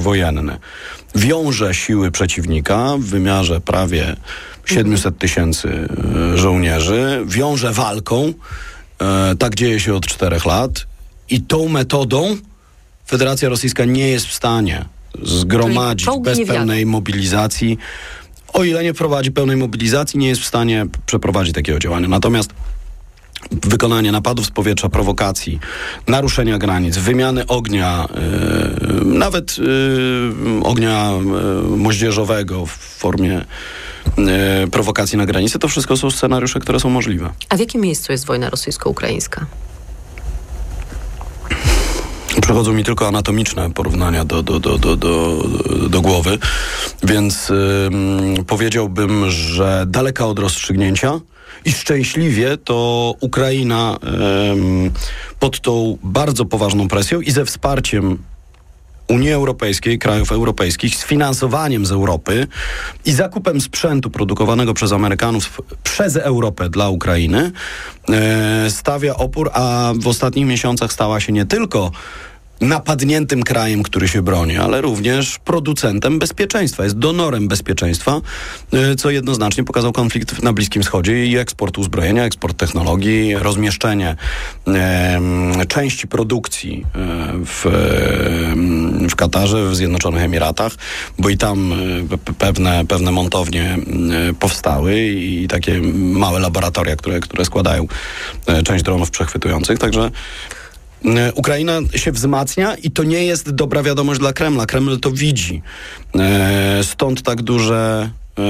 wojenny. Wiąże siły przeciwnika w wymiarze prawie 700 tysięcy żołnierzy. Wiąże walką. Tak dzieje się od 4 lat. I tą metodą Federacja Rosyjska nie jest w stanie zgromadzić bez pełnej mobilizacji. O ile nie prowadzi pełnej mobilizacji, nie jest w stanie przeprowadzić takiego działania. Natomiast wykonanie napadów z powietrza, prowokacji, naruszenia granic, wymiany ognia, nawet ognia moździerzowego w formie prowokacji na granicy, to wszystko są scenariusze, które są możliwe. A w jakim miejscu jest wojna rosyjsko-ukraińska? Przychodzą mi tylko anatomiczne porównania do głowy, więc powiedziałbym, że daleka od rozstrzygnięcia i szczęśliwie to Ukraina pod tą bardzo poważną presją i ze wsparciem Unii Europejskiej, krajów europejskich, z finansowaniem z Europy i zakupem sprzętu produkowanego przez Amerykanów przez Europę dla Ukrainy stawia opór, a w ostatnich miesiącach stała się nie tylko napadniętym krajem, który się broni, ale również producentem bezpieczeństwa. Jest donorem bezpieczeństwa, co jednoznacznie pokazał konflikt na Bliskim Wschodzie i eksport uzbrojenia, eksport technologii, rozmieszczenie części produkcji w Katarze, w Zjednoczonych Emiratach, bo i tam pewne montownie powstały i takie małe laboratoria, które składają część dronów przechwytujących. Także Ukraina się wzmacnia i to nie jest dobra wiadomość dla Kremla. Kreml to widzi. Stąd tak duże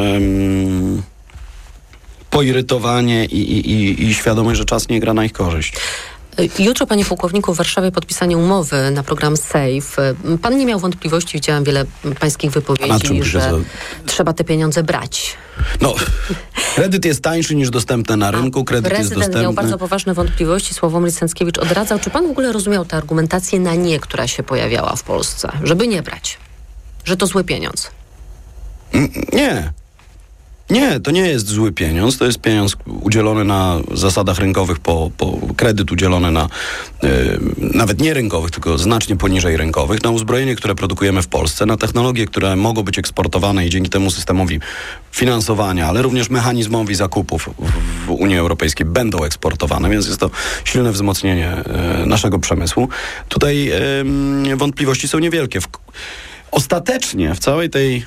poirytowanie i świadomość, że czas nie gra na ich korzyść. Jutro, panie pułkowniku, w Warszawie podpisanie umowy na program SAFE. Pan nie miał wątpliwości, widziałam wiele pańskich wypowiedzi, że trzeba te pieniądze brać. No, kredyt jest tańszy niż dostępny na rynku, kredyt jest dostępny. Prezydent miał bardzo poważne wątpliwości, Sławomir Cęckiewicz odradzał. Czy pan w ogóle rozumiał tę argumentację na nie, która się pojawiała w Polsce? Żeby nie brać. Że to zły pieniądz. Nie. Nie, to nie jest zły pieniądz, to jest pieniądz udzielony na zasadach rynkowych, kredyt udzielony na nawet nie rynkowych, tylko znacznie poniżej rynkowych, na uzbrojenie, które produkujemy w Polsce, na technologie, które mogą być eksportowane i dzięki temu systemowi finansowania, ale również mechanizmowi zakupów w Unii Europejskiej będą eksportowane, więc jest to silne wzmocnienie naszego przemysłu. Tutaj wątpliwości są niewielkie. Ostatecznie w całej tej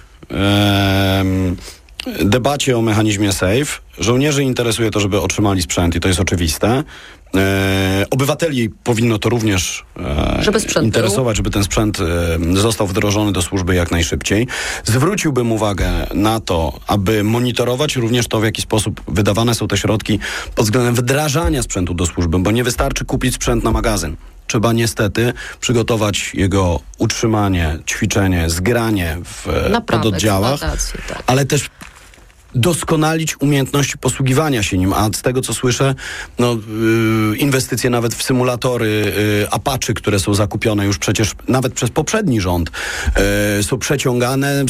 debacie o mechanizmie SAFE żołnierzy interesuje to, żeby otrzymali sprzęt i to jest oczywiste. Obywateli powinno to również interesować, żeby ten sprzęt został wdrożony do służby jak najszybciej. Zwróciłbym uwagę na to, aby monitorować również to, w jaki sposób wydawane są te środki pod względem wdrażania sprzętu do służby, bo nie wystarczy kupić sprzęt na magazyn. Trzeba niestety przygotować jego utrzymanie, ćwiczenie, zgranie w pododdziałach, ale też doskonalić umiejętności posługiwania się nim, a z tego, co słyszę, inwestycje nawet w symulatory Apache, które są zakupione już przecież nawet przez poprzedni rząd, są przeciągane,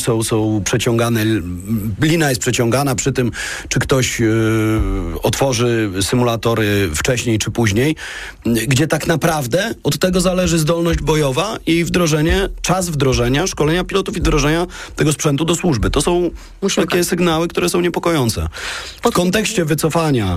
lina jest przeciągana przy tym, czy ktoś otworzy symulatory wcześniej czy później, gdzie tak naprawdę od tego zależy zdolność bojowa i czas wdrożenia, szkolenia pilotów i wdrożenia tego sprzętu do służby. To są takie sygnały, które są niepokojące. W kontekście wycofania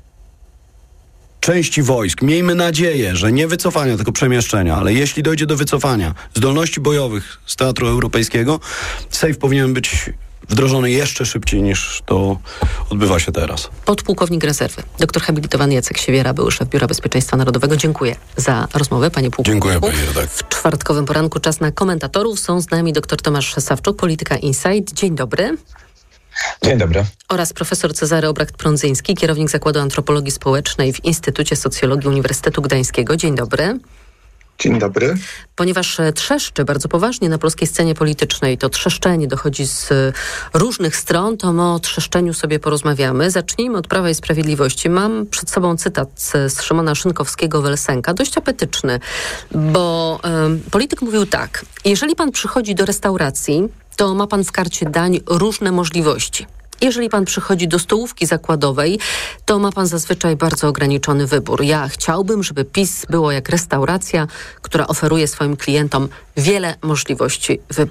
części wojsk, miejmy nadzieję, że nie wycofania, tylko przemieszczenia, ale jeśli dojdzie do wycofania zdolności bojowych z Teatru Europejskiego, SAFE powinien być wdrożony jeszcze szybciej niż to odbywa się teraz. Podpułkownik rezerwy, doktor habilitowany Jacek Siewiera, były szef Biura Bezpieczeństwa Narodowego. Dziękuję za rozmowę, panie pułkowniku. Dziękuję, panie redaktor. W czwartkowym poranku czas na komentatorów. Są z nami dr Tomasz Sawczuk, Polityka Insight. Dzień dobry. Dzień dobry. Oraz profesor Cezary Obracht-Prądzyński, kierownik Zakładu Antropologii Społecznej w Instytucie Socjologii Uniwersytetu Gdańskiego. Dzień dobry. Dzień dobry. Ponieważ trzeszczy bardzo poważnie na polskiej scenie politycznej, to trzeszczenie dochodzi z różnych stron, to my o trzeszczeniu sobie porozmawiamy. Zacznijmy od Prawa i Sprawiedliwości. Mam przed sobą cytat z Szymona Szynkowskiego-Welsenka, dość apetyczny, bo polityk mówił tak: jeżeli pan przychodzi do restauracji, to ma pan w karcie dań różne możliwości. Jeżeli pan przychodzi do stołówki zakładowej, to ma pan zazwyczaj bardzo ograniczony wybór. Ja chciałbym, żeby PiS było jak restauracja, która oferuje swoim klientom wiele możliwości wyboru.